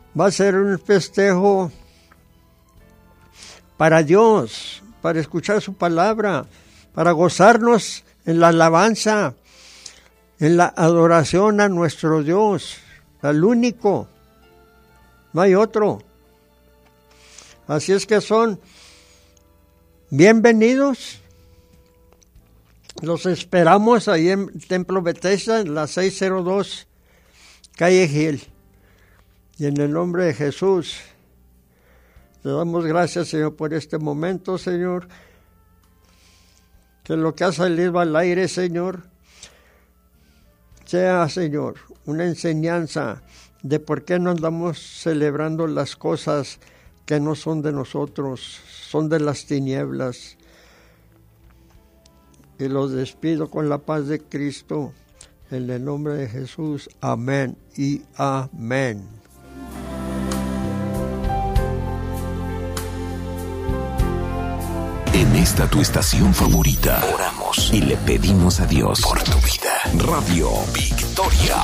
Va a ser un festejo para Dios, para escuchar su palabra, para gozarnos en la alabanza, en la adoración a nuestro Dios, al único, no hay otro. Así es que son bienvenidos. Los esperamos ahí en Templo Bethesda, en la 602 Calle Gil. Y en el nombre de Jesús, te damos gracias, Señor, por este momento, Señor. Que lo que ha salido al aire, Señor, sea, Señor, una enseñanza de por qué no andamos celebrando las cosas que no son de nosotros, son de las tinieblas. Y los despido con la paz de Cristo, en el nombre de Jesús. Amén y amén. En esta tu estación favorita, oramos y le pedimos a Dios por tu vida. Radio Victoria.